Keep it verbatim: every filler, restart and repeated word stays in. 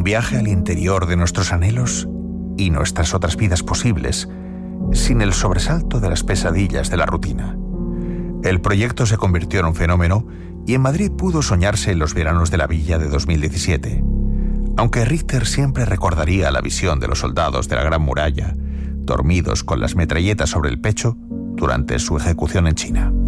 Un viaje al interior de nuestros anhelos y nuestras otras vidas posibles, sin el sobresalto de las pesadillas de la rutina. El proyecto se convirtió en un fenómeno y en Madrid pudo soñarse en los veranos de la Villa de dos mil diecisiete. Aunque Richter siempre recordaría la visión de los soldados de la Gran Muralla, dormidos con las metralletas sobre el pecho durante su ejecución en China.